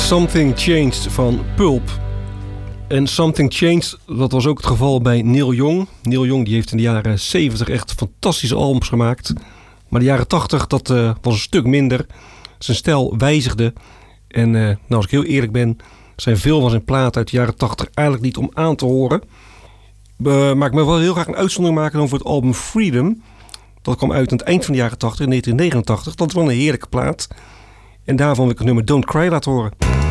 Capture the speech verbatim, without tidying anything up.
Something Changed van Pulp. En Something Changed, dat was ook het geval bij Neil Young. Neil Young die heeft in de jaren zeventig echt fantastische albums gemaakt. Maar de jaren tachtig, dat uh, was een stuk minder. Zijn stijl wijzigde. En uh, nou, als ik heel eerlijk ben, zijn veel van zijn platen uit de jaren tachtig eigenlijk niet om aan te horen. Uh, maar ik wil wel heel graag een uitzondering maken over het album Freedom. Dat kwam uit aan het eind van de jaren tachtig, in negentien negenentachtig. Dat is wel een heerlijke plaat. En daarvan wil ik het nummer Don't Cry laten horen.